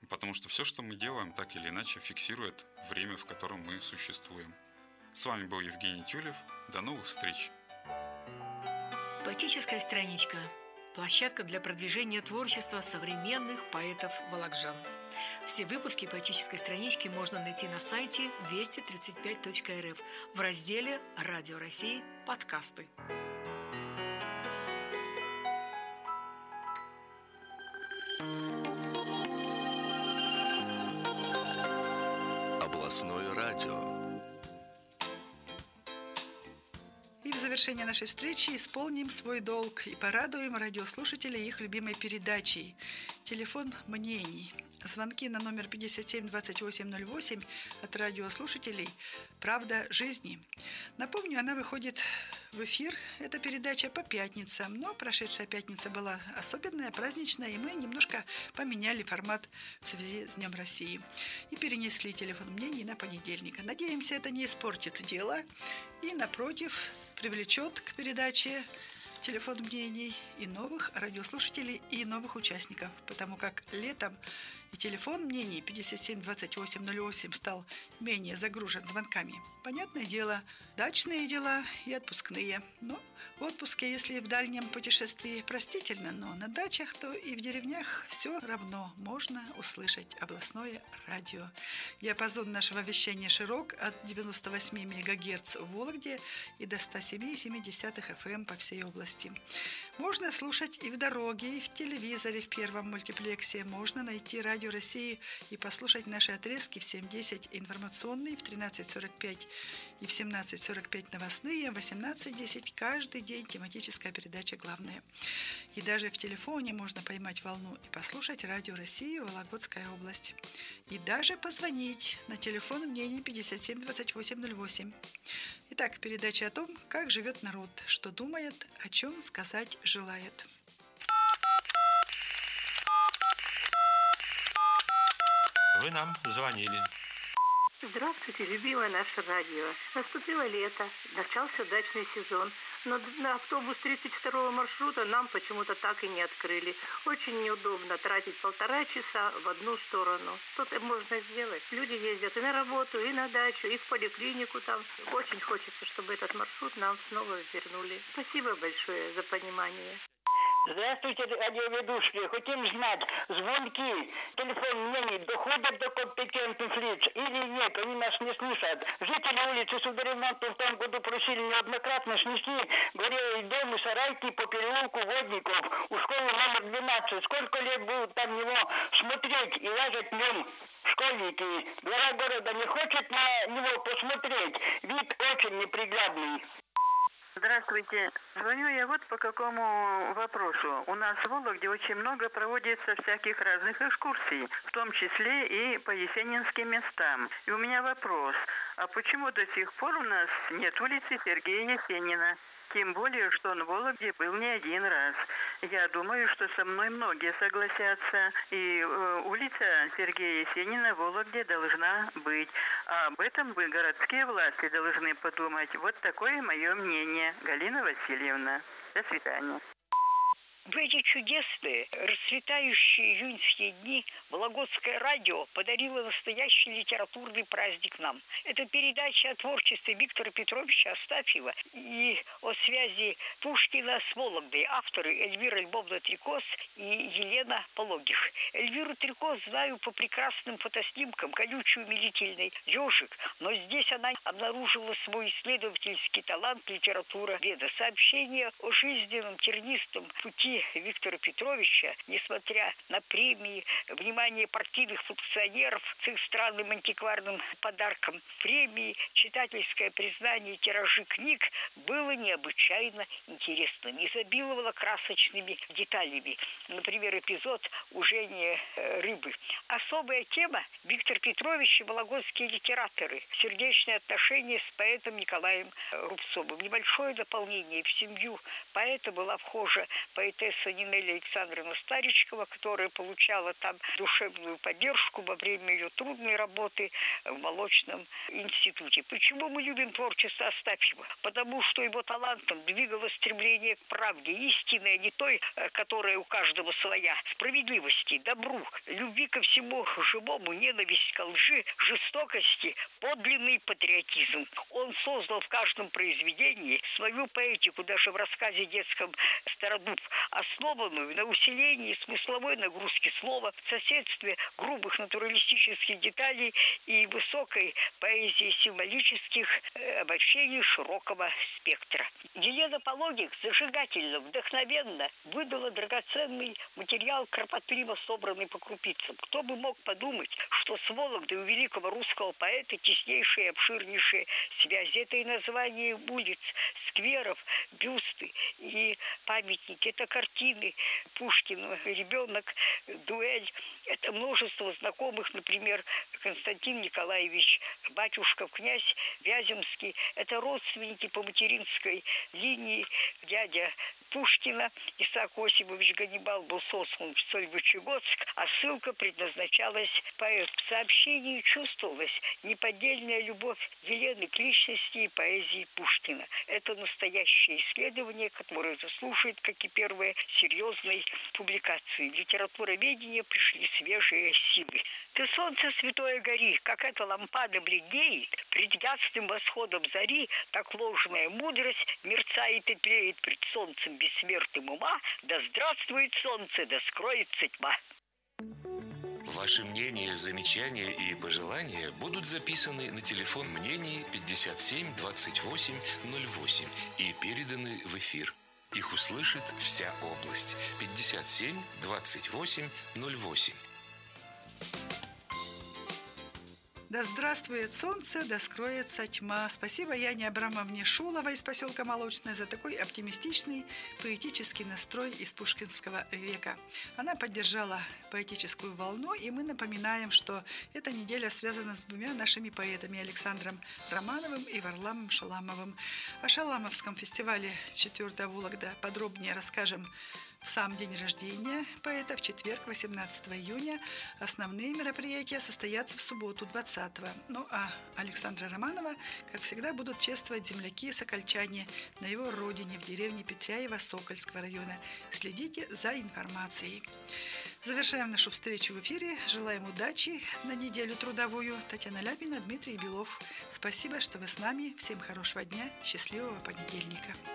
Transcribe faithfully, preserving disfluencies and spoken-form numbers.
Потому что все, что мы делаем, так или иначе фиксирует время, в котором мы существуем. С вами был Евгений Тюлев. До новых встреч! Поэтическая страничка. Площадка для продвижения творчества современных поэтов-вологжан. Все выпуски поэтической странички можно найти на сайте вести тридцать пять точка эр эф в разделе «Радио России. Подкасты». Областное радио. И в завершение нашей встречи исполним свой долг и порадуем радиослушателей их любимой передачей «Телефон мнений». Звонки на номер пятьдесят семь двадцать восемь ноль восемь от радиослушателей «Правда жизни». Напомню, она выходит в эфир, эта передача, по пятницам, но прошедшая пятница была особенная, праздничная, и мы немножко поменяли формат в связи с Днем России и перенесли «Телефон мнений» на понедельник. Надеемся, это не испортит дело и, напротив, привлечет к передаче «Телефон мнений» и новых радиослушателей, и новых участников, потому как летом и телефон мнений пятьдесят семь двадцать восемь ноль восемь стал менее загружен звонками. Понятное дело, дачные дела и отпускные. Но в отпуске, если в дальнем путешествии, простительно, но на дачах, то и в деревнях все равно можно услышать областное радио. Диапазон нашего вещания широк от девяносто восемь мегагерц в Вологде и до сто семь целых семь десятых эф эм по всей области. Можно слушать и в дороге, и в телевизоре, в первом мультиплексе. Можно найти Радио России и послушать наши отрезки в семь десять информационные, в тринадцать сорок пять и в семнадцать сорок пять новостные, в восемнадцать десять каждый день тематическая передача «Главное». И даже в телефоне можно поймать волну и послушать Радио России, Вологодская область. И даже позвонить на телефон мнений пятьдесят семь двадцать восемь ноль восемь. Итак, передача о том, как живет народ, что думает, о чем сказать желает. Вы нам звонили. Здравствуйте, любимое наше радио. Наступило лето, начался дачный сезон, но на автобус тридцать второго маршрута нам почему-то так и не открыли. Очень неудобно тратить полтора часа в одну сторону. Что-то можно сделать. Люди ездят и на работу, и на дачу, и в поликлинику там. Очень хочется, чтобы этот маршрут нам снова вернули. Спасибо большое за понимание. Здравствуйте, радиоведущие. Хотим знать, звонки, телефон мнений доходят до компетентных лиц или нет, они нас не слышат. Жители улицы Судоремонта в том году просили неоднократно снести горелый дом и сарайки по переулку Водников у школы номер двенадцать. Сколько лет будут там него смотреть и лазать в нем школьники? Глава города не хочет на него посмотреть. Вид очень неприглядный. Здравствуйте. Звоню я вот по какому вопросу. У нас в Вологде очень много проводится всяких разных экскурсий, в том числе и по есенинским местам. И у меня вопрос, а почему до сих пор у нас нет улицы Сергея Есенина? Тем более, что он в Вологде был не один раз. Я думаю, что со мной многие согласятся. И э, улица Сергея Есенина в Вологде должна быть. А об этом вы, городские власти, должны подумать. Вот такое мое мнение. Галина Васильевна. До свидания. В эти чудесные, расцветающие июньские дни Вологодское радио подарило настоящий литературный праздник нам. Это передача о творчестве Виктора Петровича Астафьева и о связи Пушкина с Вологдой. Авторы Эльвира Львовна Трикос и Елена Пологих. Эльвиру Трикос знаю по прекрасным фотоснимкам, колючей умилительной ежик, но здесь она обнаружила свой исследовательский талант литература-веда. Сообщение о жизненном тернистом пути Виктора Петровича, несмотря на премии, внимание партийных функционеров с их странным антикварным подарком, премии, читательское признание, тиражи книг, было необычайно интересным. Изобиловало красочными деталями. Например, эпизод ужения э, рыбы. Особая тема – Виктор Петрович и вологодские литераторы. Сердечные отношения с поэтом Николаем Рубцовым. Небольшое дополнение. В семью поэта была вхожа поэтесса Нинелли Александровна Старичкова, которая получала там душевную поддержку во время ее трудной работы в молочном институте. Почему мы любим творчество Астафьева? Потому что его талантом двигало стремление к правде, истинной, а не той, которая у каждого своя, справедливости, добру, любви ко всему своему живому ненависть к лжи, жестокости, подлинный патриотизм. Он создал в каждом произведении свою поэтику, даже в рассказе детском «Стародуб», основанную на усилении смысловой нагрузки слова, в соседстве грубых натуралистических деталей и высокой поэзии символических э, обобщений широкого спектра. Елена Пологих зажигательно, вдохновенно выдала драгоценный материал, кропотливо собранный по крупицам. Кто бы мог подумать, что с Вологдой у великого русского поэта теснейшие и обширнейшие связи. Это и название улиц, скверов, бюсты и памятники. Это картины Пушкина, ребенок, дуэль. Это множество знакомых, например, Константин Николаевич Батюшков, князь Вяземский. Это родственники по материнской линии. Дядя Пушкина Исаак Осипович Ганнибал был сослан в Сольвычегодск, а ссылка предназначалась поэту. В сообщении чувствовалась неподдельная любовь Елены к личности и поэзии Пушкина. Это настоящее исследование, которое заслуживает, как и первые, серьезной публикации. В литературоведение пришли свежие силы. Ты, солнце святое, гори, как эта лампада бледнеет, пред ясным восходом зари, так ложная мудрость мерцает и тлеет пред солнцем бессмертным ума, да здравствует солнце, да скроется тьма. Ваши мнения, замечания и пожелания будут записаны на телефон мнений пятьдесят семь двадцать восемь ноль восемь и переданы в эфир. Их услышит вся область. пятьдесят семь двадцать восемь ноль восемь. Да здравствует солнце, да скроется тьма. Спасибо Яне Абрамовне Шуловой из поселка Молочное за такой оптимистичный поэтический настрой из пушкинского века. Она поддержала поэтическую волну, и мы напоминаем, что эта неделя связана с двумя нашими поэтами Александром Романовым и Варламом Шаламовым. О Шаламовском фестивале четвёртого Вологда подробнее расскажем в сам день рождения поэта, в четверг, восемнадцатого июня. Основные мероприятия состоятся в субботу, двадцатого. Ну а Александра Романова, как всегда, будут чествовать земляки и сокольчане на его родине, в деревне Петряево Сокольского района. Следите за информацией. Завершаем нашу встречу в эфире. Желаем удачи на неделю трудовую. Татьяна Ляпина, Дмитрий Белов. Спасибо, что вы с нами. Всем хорошего дня, счастливого понедельника.